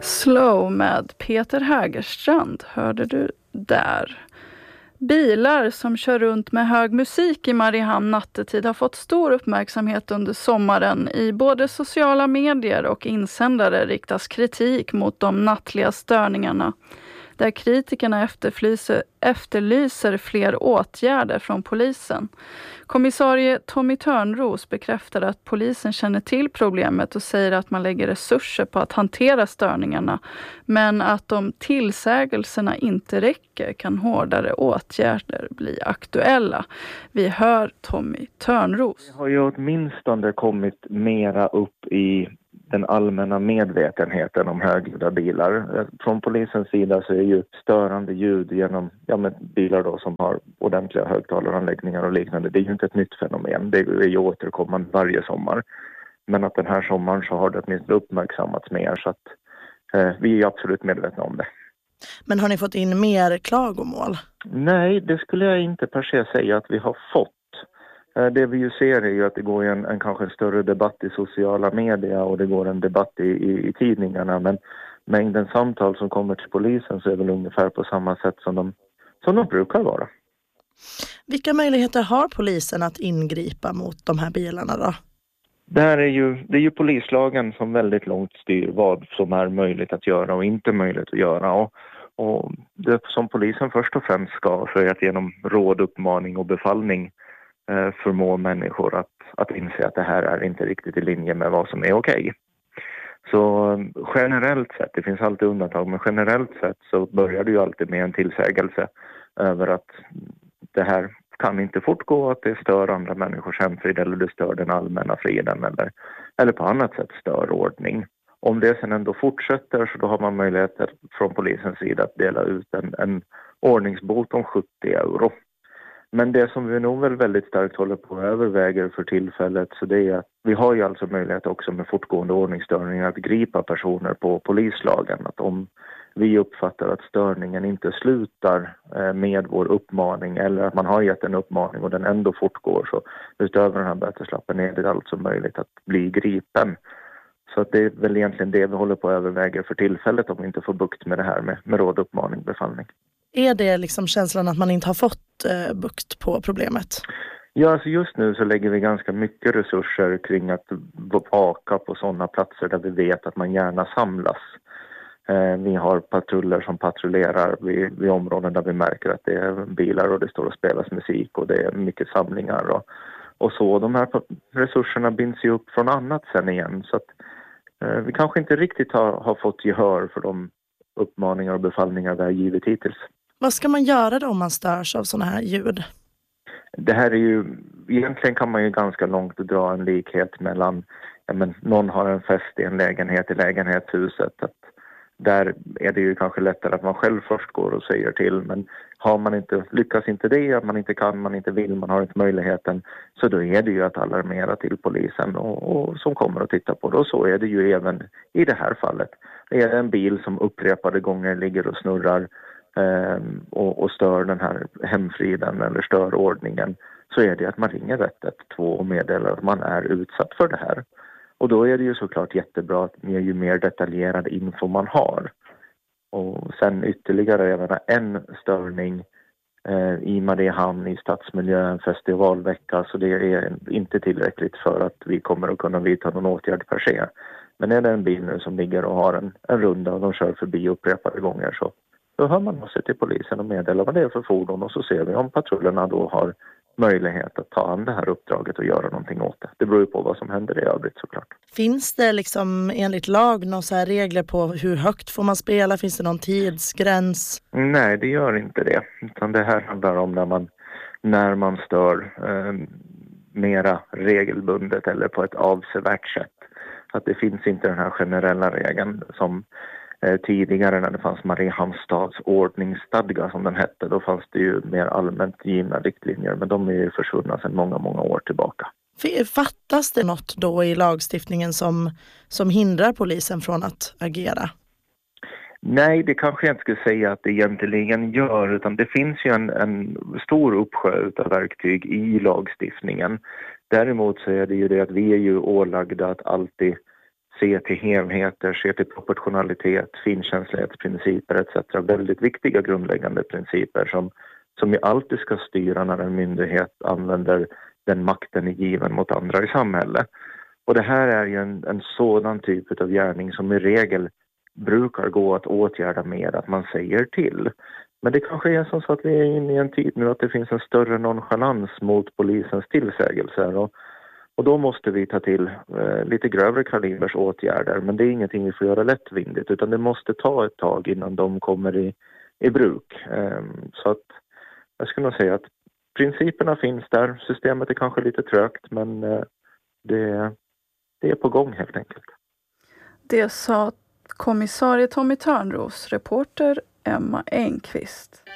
Slow med Peter Hägerstrand hörde du där. Bilar som kör runt med hög musik i Mariehamn nattetid har fått stor uppmärksamhet under sommaren. I både sociala medier och insändare riktas kritik mot de nattliga störningarna, där kritikerna efterlyser fler åtgärder från polisen. Kommissarie Tommy Törnros bekräftade att polisen känner till problemet och säger att man lägger resurser på att hantera störningarna, men att om tillsägelserna inte räcker kan hårdare åtgärder bli aktuella. Vi hör Tommy Törnros. Det har ju åtminstone kommit mera upp i den allmänna medvetenheten om högljudda bilar. Från polisens sida så är ju störande ljud genom bilar då som har ordentliga högtalaranläggningar och liknande. Det är ju inte ett nytt fenomen. Det är ju återkommande varje sommar. Men att den här sommaren så har det åtminstone uppmärksammats mer, så att vi är absolut medvetna om det. Men har ni fått in mer klagomål? Nej, det skulle jag inte per se säga att vi har fått. Det vi ju ser är ju att det går en kanske en större debatt i sociala medier och det går en debatt i tidningarna, men mängden samtal som kommer till polisen så är väl ungefär på samma sätt som de brukar vara. Vilka möjligheter har polisen att ingripa mot de här bilarna då? Det är ju polislagen som väldigt långt styr vad som är möjligt att göra och inte möjligt att göra. Och det som polisen först och främst ska så är att genom råd, uppmaning och befallning förmå människor att inse att det här är inte riktigt i linje med vad som är okej. Så generellt sett, det finns alltid undantag, men generellt sett så börjar det ju alltid med en tillsägelse över att det här kan inte fortgå, att det stör andra människors hemfrid eller det stör den allmänna friden eller på annat sätt stör ordning. Om det sen ändå fortsätter så då har man möjlighet från polisens sida att dela ut en ordningsbot om 70 euro. Men det som vi nog väl väldigt starkt håller på att överväga för tillfället, så det är att vi har ju alltså möjlighet också med fortgående ordningsstörningar att gripa personer på polislagen. Att om vi uppfattar att störningen inte slutar med vår uppmaning eller att man har gett en uppmaning och den ändå fortgår, så utöver den här böteslappen är det alltså möjligt att bli gripen. Så att det är väl egentligen det vi håller på att överväga för tillfället om vi inte får bukt med det här med råd, uppmaning, befallning. Är det liksom känslan att man inte har fått bukt på problemet? Ja, alltså just nu så lägger vi ganska mycket resurser kring att vaka på sådana platser där vi vet att man gärna samlas. Vi har patruller som patrullerar vid områden där vi märker att det är bilar och det står och spelas musik och det är mycket samlingar och så. De här resurserna binds ju upp från annat sen igen, så att vi kanske inte riktigt har fått gehör för de uppmaningar och befallningar vi har givit hittills. Vad ska man göra då om man störs av sådana här ljud? Det här är ju, egentligen kan man ju ganska långt dra en likhet mellan, någon har en fest i en lägenhet i lägenhetshuset. Att där är det ju kanske lättare att man själv först går och säger till, men lyckas inte det, att man inte kan, man inte vill, man har inte möjligheten, så då är det ju att alarmera till polisen och som kommer att titta på det. Och så är det ju även i det här fallet. Det är en bil som upprepade gånger ligger och snurrar och stör den här hemfriden eller stör ordningen, så är det att man ringer 112 och meddelar att man är utsatt för det här. Och då är det ju såklart jättebra att ju mer detaljerad info man har. Och sen ytterligare även en störning i Mariehamn i stadsmiljön, festivalvecka, så det är inte tillräckligt för att vi kommer att kunna vidta någon åtgärd per se. Men är det en bil nu som ligger och har en runda och de kör förbi upprepade gånger, så då hör man sig till polisen och meddelar vad det är för fordon, och så ser vi om patrullerna då har möjlighet att ta an det här uppdraget och göra någonting åt det. Det beror ju på vad som händer i övrigt såklart. Finns det liksom enligt lag några så här regler på hur högt får man spela? Finns det någon tidsgräns? Nej, det gör inte det. Utan det här handlar om när man stör mera regelbundet eller på ett avsevärt sätt. Att det finns inte den här generella regeln som tidigare när det fanns Mariehamns stads ordningsstadga som den hette. Då fanns det ju mer allmänt givna riktlinjer, men de är ju försvunna sedan många, många år tillbaka. Fattas det något då i lagstiftningen som hindrar polisen från att agera? Nej, det kanske jag inte skulle säga att det egentligen gör, utan det finns ju en stor uppsjö av verktyg i lagstiftningen. Däremot så är det ju det att vi är ju ålagda att alltid se till helheter, se till proportionalitet, finkänslighetsprinciper etc. Väldigt viktiga grundläggande principer som ju alltid ska styra när en myndighet använder den makten är given mot andra i samhället. Och det här är ju en sådan typ av gärning som i regel brukar gå att åtgärda med att man säger till. Men det kanske är som så att vi är inne i en tid nu att det finns en större nonchalans mot polisens tillsägelser och då måste vi ta till lite grövre kalibers åtgärder, men det är ingenting vi får göra lättvindigt utan det måste ta ett tag innan de kommer i bruk. Så att jag skulle nog säga att principerna finns där, systemet är kanske lite trögt men det är på gång helt enkelt. Det sa kommissarie Tommy Törnros, reporter Emma Engqvist.